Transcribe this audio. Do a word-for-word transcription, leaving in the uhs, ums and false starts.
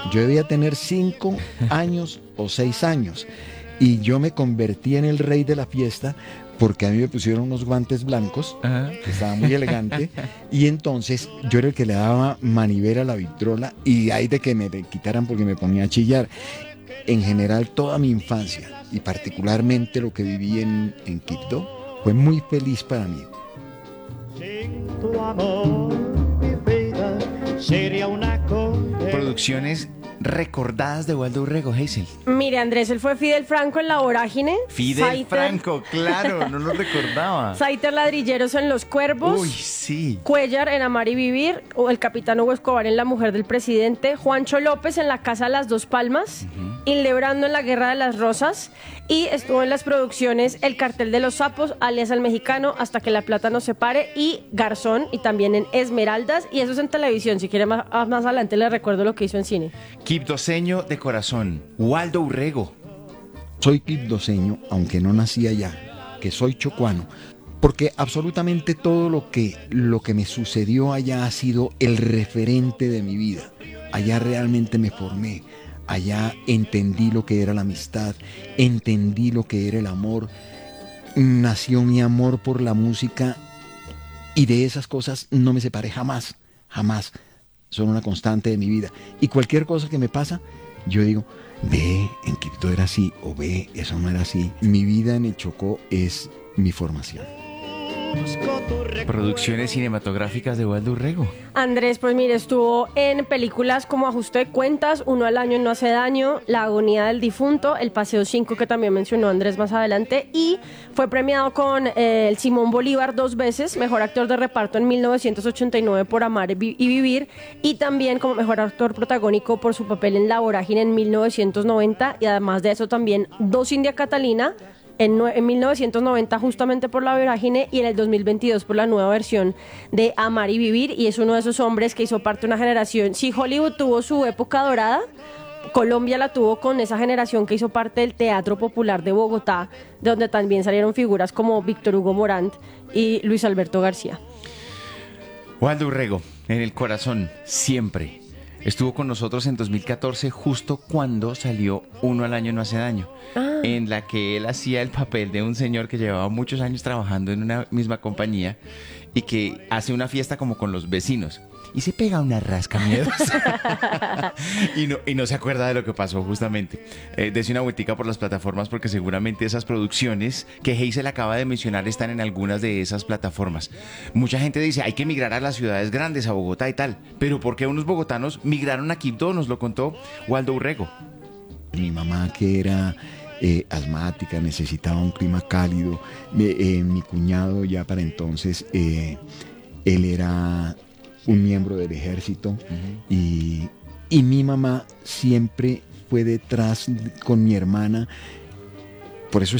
Yo debía tener cinco años o seis años. Y yo me convertí en el rey de la fiesta porque a mí me pusieron unos guantes blancos, Ajá. que estaba muy elegante, y entonces yo era el que le daba manivela a la vitrola y hay de que me le quitaran porque me ponía a chillar. En general, toda mi infancia y particularmente lo que viví en, en Quibdó fue muy feliz para mí. Sin tu amor, mi vida sería una condena. Producciones recordadas de Waldo Urrego, Hazel. Mire, Andrés, él fue Fidel Franco en La Vorágine. Fidel Saiter- Franco, claro, no lo recordaba. Saiter Ladrilleros en Los Cuervos. Uy, sí. Cuellar en Amar y Vivir, o el capitán Hugo Escobar en La Mujer del Presidente, Juancho López en La Casa de las Dos Palmas, uh-huh. Inlebrando en La Guerra de las Rosas, y estuvo en las producciones El Cartel de los Sapos, alias El Mexicano, Hasta que la Plata nos separe, y Garzón, y también en Esmeraldas, y eso es en televisión. Si quiere más, más adelante le recuerdo lo que hizo en cine. Quibdoseño de corazón, Waldo Urrego. Soy quibdoseño, aunque no nací allá, que soy chocuano, porque absolutamente todo lo que, lo que me sucedió allá ha sido el referente de mi vida. Allá realmente me formé, allá entendí lo que era la amistad, entendí lo que era el amor, nació mi amor por la música y de esas cosas no me separé jamás, jamás. Son una constante de mi vida. Y cualquier cosa que me pasa, yo digo, ve, en Quibdó era así, o ve, eso no era así. Mi vida en el Chocó es mi formación. Producciones cinematográficas de Waldo Urrego. Andrés, pues mire, estuvo en películas como Ajuste de Cuentas, Uno al año no hace daño, La agonía del difunto, El Paseo cinco, que también mencionó Andrés más adelante, y fue premiado con eh, el Simón Bolívar dos veces, mejor actor de reparto en mil novecientos ochenta y nueve por Amar y Vivir, y también como mejor actor protagónico por su papel en La Vorágine en mil novecientos noventa, y además de eso también dos India Catalina, En, en mil novecientos noventa justamente por La Vorágine y en el dos mil veintidós por la nueva versión de Amar y Vivir, y es uno de esos hombres que hizo parte de una generación. Si Hollywood tuvo su época dorada, Colombia la tuvo con esa generación que hizo parte del Teatro Popular de Bogotá, de donde también salieron figuras como Víctor Hugo Morant y Luis Alberto García. Waldo Urrego, en el corazón, siempre. Estuvo con nosotros en dos mil catorce, justo cuando salió Uno al año no hace daño, ah. en la que él hacía el papel de un señor que llevaba muchos años trabajando en una misma compañía y que hace una fiesta como con los vecinos y se pega una rasca miedosa y, no, y no se acuerda de lo que pasó justamente. Eh, dese una vueltica por las plataformas porque seguramente esas producciones que Hazel acaba de mencionar están en algunas de esas plataformas. Mucha gente dice, hay que emigrar a las ciudades grandes, a Bogotá y tal, pero ¿por qué unos bogotanos migraron a Quibdó? Nos lo contó Waldo Urrego. Mi mamá, que era eh, asmática, necesitaba un clima cálido. Eh, eh, mi cuñado ya para entonces, eh, él era un miembro del ejército, uh-huh. y, y mi mamá siempre fue detrás con mi hermana. Por eso